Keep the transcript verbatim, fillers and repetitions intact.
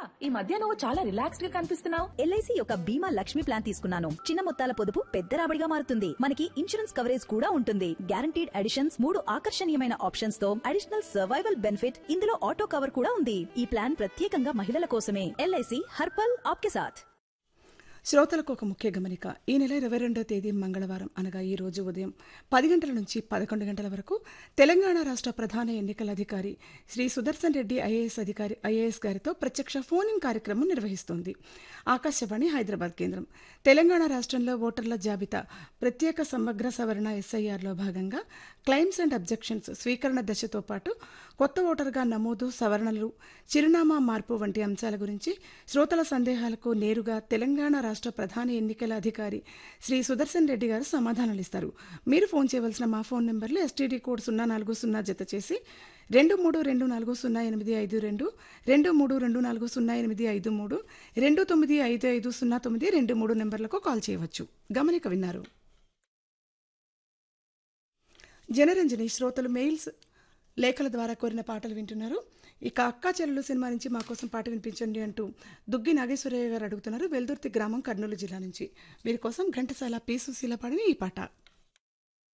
ఈ మధ్య నువ్వు చాలా రిలాక్స్డ్ గా కనిపిస్తున్నావు. ఎల్ఐసి యొక్క బీమా లక్ష్మి ప్లాన్ తీసుకున్నాను. చిన్న మొత్తాల పొదుపు పెద్ద రాబడిగా మారుతుంది. మనకి ఇన్సూరెన్స్ కవరేజ్ కూడా ఉంటుంది. గ్యారంటీడ్ అడిషన్స్, మూడు ఆకర్షణీయమైన ఆప్షన్స్ తో అడిషనల్ సర్వైవల్ బెనిఫిట్, ఇందులో ఆటో కవర్ కూడా ఉంది. ఈ ప్లాన్ ప్రత్యేకంగా మహిళల కోసమే. ఎల్ఐసి హర్పల్ ఆప్కే సాథ్. శ్రోతలకు ఒక ముఖ్య గమనిక. ఈ నెల ఇరవై రెండో తేదీ మంగళవారం అనగా ఈ రోజు ఉదయం పది గంటల నుంచి పదకొండు గంటల వరకు తెలంగాణ రాష్ట్ర ప్రధాన ఎన్నికల అధికారి శ్రీ సుదర్శన్ రెడ్డి ఐఏఎస్ అధికారి ఐఏఎస్ గారితో ప్రత్యక్ష ఫోన్ ఇన్ కార్యక్రమం నిర్వహిస్తోంది ఆకాశవాణి హైదరాబాద్ కేంద్రం. తెలంగాణ రాష్ట్రంలో ఓటర్ల జాబితా ప్రత్యేక సమగ్ర సవరణ ఎస్ఐఆర్లో భాగంగా క్లెయిమ్స్ అండ్ అబ్జెక్షన్స్ స్వీకరణ దశతో పాటు కొత్త ఓటర్గా నమోదు, సవరణలు, చిరునామా మార్పు వంటి అంశాల గురించి శ్రోతల సందేహాలకు నేరుగా తెలంగాణ రాష్ట్ర ప్రధాన ఎన్నికల అధికారి శ్రీ సుదర్శన్ రెడ్డి గారు సమాధానాలు ఇస్తారు. మీరు ఫోన్ చేయవలసిన మా ఫోన్ నెంబర్లు ఎస్టీడీ కోడ్ సున్నా నాలుగు సున్నా జత చేసి రెండు మూడు రెండు నాలుగు సున్నా ఎనిమిది ఐదు రెండు, రెండు మూడు రెండు నాలుగు సున్నా ఎనిమిది ఐదు మూడు, రెండు తొమ్మిది ఐదు ఐదు సున్నా తొమ్మిది రెండు మూడు నెంబర్లకు కాల్ చేయవచ్చు. గమనిక విన్నారు. జనరంజని శ్రోతలు మెయిల్స్, లేఖల ద్వారా కోరిన పాటలు వింటున్నారు. ఇక అక్కా చెల్లెలు సినిమా నుంచి మా కోసం పాట వినిపించండి అంటూ దుగ్గి నాగేశ్వరయ్య గారు అడుగుతున్నారు. వెల్దుర్తి గ్రామం, కర్నూలు జిల్లా నుంచి. వీరి కోసం ఘంటసాల పి సుశీల పాడిన ఈ పాట.